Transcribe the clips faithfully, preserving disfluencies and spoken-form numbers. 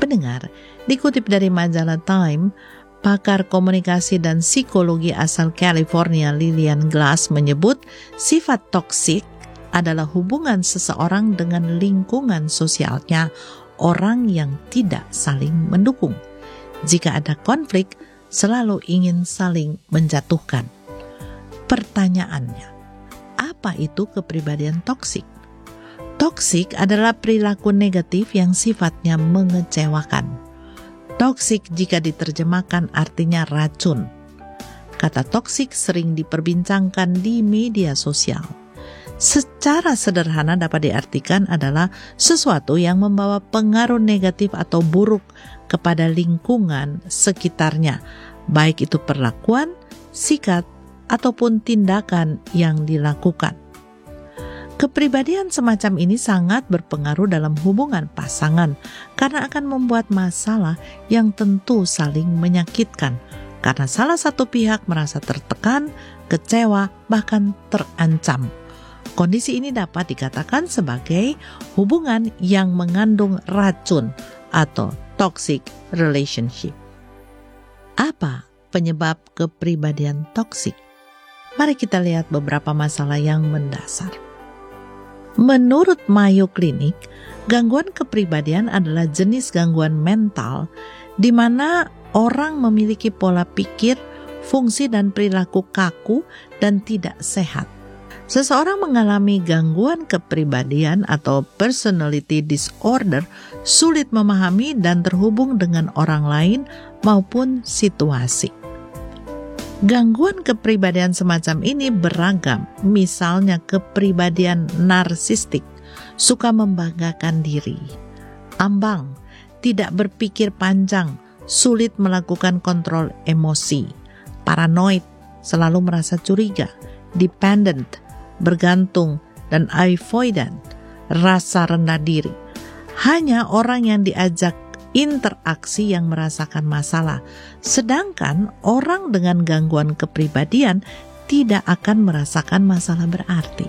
Pendengar, dikutip dari majalah Time, pakar komunikasi dan psikologi asal California Lillian Glass menyebut sifat toksik adalah hubungan seseorang dengan lingkungan sosialnya, orang yang tidak saling mendukung. Jika ada konflik, selalu ingin saling menjatuhkan. Pertanyaannya, apa itu kepribadian toksik? Toksik adalah perilaku negatif yang sifatnya mengecewakan. Toksik jika diterjemahkan artinya racun. Kata toksik sering diperbincangkan di media sosial. Secara sederhana dapat diartikan adalah sesuatu yang membawa pengaruh negatif atau buruk kepada lingkungan sekitarnya, baik itu perlakuan, sikap, ataupun tindakan yang dilakukan. Kepribadian semacam ini sangat berpengaruh dalam hubungan pasangan karena akan membuat masalah yang tentu saling menyakitkan karena salah satu pihak merasa tertekan, kecewa, bahkan terancam. Kondisi ini dapat dikatakan sebagai hubungan yang mengandung racun atau toxic relationship. Apa penyebab kepribadian toksik? Mari kita lihat beberapa masalah yang mendasar. Menurut Mayo Clinic, gangguan kepribadian adalah jenis gangguan mental di mana orang memiliki pola pikir, fungsi dan perilaku kaku dan tidak sehat. Seseorang mengalami gangguan kepribadian atau personality disorder sulit memahami dan terhubung dengan orang lain maupun situasi. Gangguan kepribadian semacam ini beragam, misalnya kepribadian narsistik, suka membanggakan diri, ambang, tidak berpikir panjang, sulit melakukan kontrol emosi, paranoid, selalu merasa curiga, dependent, bergantung, dan avoidant, rasa rendah diri. Hanya orang yang diajak interaksi yang merasakan masalah, sedangkan orang dengan gangguan kepribadian tidak akan merasakan masalah berarti.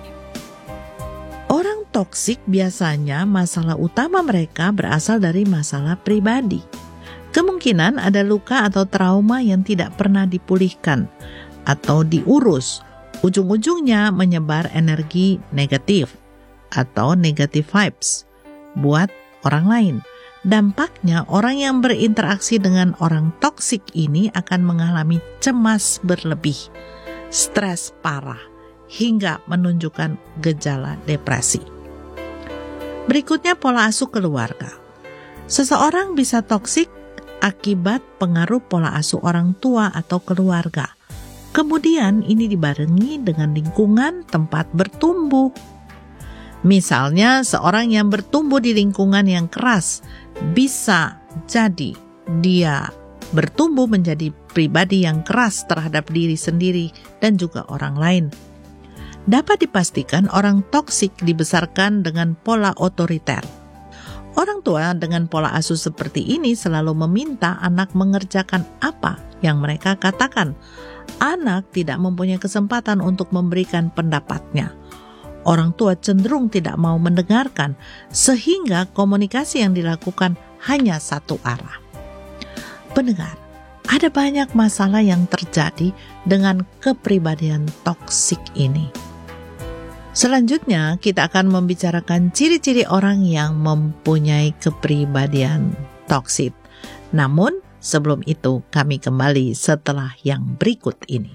Orang toksik biasanya masalah utama mereka berasal dari masalah pribadi. Kemungkinan ada luka atau trauma yang tidak pernah dipulihkan atau diurus, ujung-ujungnya menyebar energi negatif atau negative vibes buat orang lain. Dampaknya, orang yang berinteraksi dengan orang toksik ini akan mengalami cemas berlebih, stres parah, hingga menunjukkan gejala depresi. Berikutnya, pola asuh keluarga. Seseorang bisa toksik akibat pengaruh pola asuh orang tua atau keluarga. Kemudian ini dibarengi dengan lingkungan tempat bertumbuh. Misalnya, seorang yang bertumbuh di lingkungan yang keras, bisa jadi dia bertumbuh menjadi pribadi yang keras terhadap diri sendiri dan juga orang lain. Dapat dipastikan orang toksik dibesarkan dengan pola otoriter. Orang tua dengan pola asuh seperti ini selalu meminta anak mengerjakan apa yang mereka katakan. Anak tidak mempunyai kesempatan untuk memberikan pendapatnya. Orang tua cenderung tidak mau mendengarkan, sehingga komunikasi yang dilakukan hanya satu arah. Pendengar, ada banyak masalah yang terjadi dengan kepribadian toksik ini. Selanjutnya, kita akan membicarakan ciri-ciri orang yang mempunyai kepribadian toksik. Namun, sebelum itu kami kembali setelah yang berikut ini.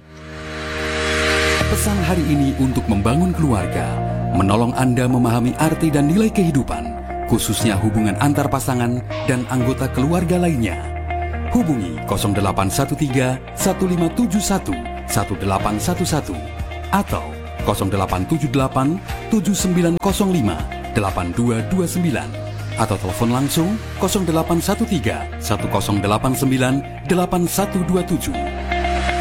Pesan hari ini untuk membangun keluarga, menolong Anda memahami arti dan nilai kehidupan, khususnya hubungan antar pasangan dan anggota keluarga lainnya. Hubungi nol delapan satu tiga, satu lima tujuh satu, satu delapan satu satu atau nol delapan tujuh delapan, tujuh sembilan nol lima, delapan dua dua sembilan atau telepon langsung nol delapan satu tiga, satu nol delapan sembilan, delapan satu dua tujuh.